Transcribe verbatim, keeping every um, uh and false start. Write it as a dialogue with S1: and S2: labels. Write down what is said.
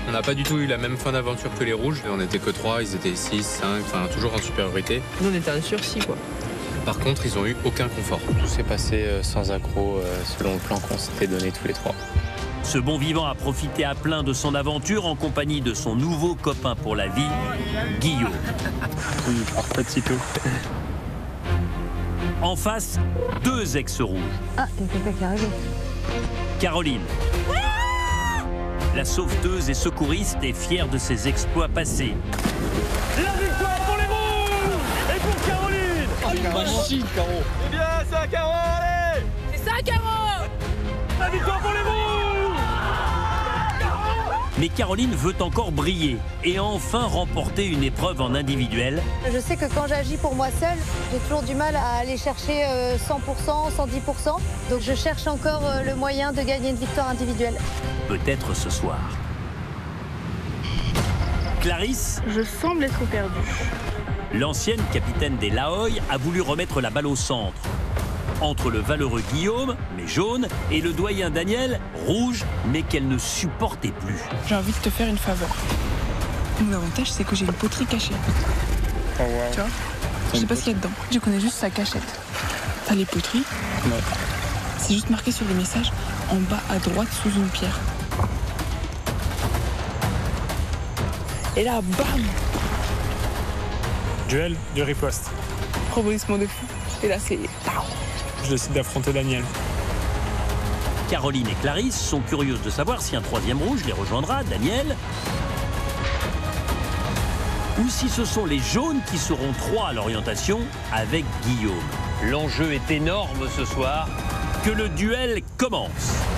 S1: On n'a pas du tout eu la même fin d'aventure que les rouges. On n'était que trois, ils étaient six, cinq, enfin toujours en supériorité.
S2: Nous on était en sursis quoi.
S1: Par contre, ils ont eu aucun confort.
S3: Tout s'est passé sans accroc, selon le plan qu'on s'était donné tous les trois.
S4: Ce bon vivant a profité à plein de son aventure en compagnie de son nouveau copain pour la vie, Guillaume.
S3: Oui, par petit tout.
S4: En face, deux ex-rouges.
S5: Ah, il y a quelqu'un qui est arrivé.
S4: Caroline. La sauveteuse et secouriste est fière de ses exploits passés.
S6: La victoire pour les rouges et pour Caroline.
S3: Oh, une machine, Caro.
S6: Eh bien, c'est à Caro, allez.
S5: C'est ça, Caro.
S6: La victoire pour les rouges.
S4: Mais Caroline veut encore briller et enfin remporter une épreuve en individuel.
S5: Je sais que quand j'agis pour moi seule, j'ai toujours du mal à aller chercher cent pour cent, cent dix pour cent. Donc je cherche encore le moyen de gagner une victoire individuelle.
S4: Peut-être ce soir. Clarisse,
S7: je semble être perdue.
S4: L'ancienne capitaine des Laoï a voulu remettre la balle au centre. Entre le valeureux Guillaume, mais jaune, et le doyen Daniel, rouge, mais qu'elle ne supportait plus.
S7: J'ai envie de te faire une faveur. Mon avantage, c'est que j'ai une poterie cachée.
S3: Oh, wow.
S7: Tu vois, je sais pas ce qu'il y a dedans. Je connais juste sa cachette. T'as les poteries.
S3: Ouais.
S7: C'est juste marqué sur le message, en bas à droite, sous une pierre. Et là, bam!
S8: Duel de riposte.
S7: Rebondissement de fou. Et là, c'est...
S8: Je décide d'affronter Daniel.
S4: Caroline et Clarisse sont curieuses de savoir si un troisième rouge les rejoindra, Daniel, ou si ce sont les jaunes qui seront trois à l'orientation avec Guillaume. L'enjeu est énorme ce soir. Que le duel commence.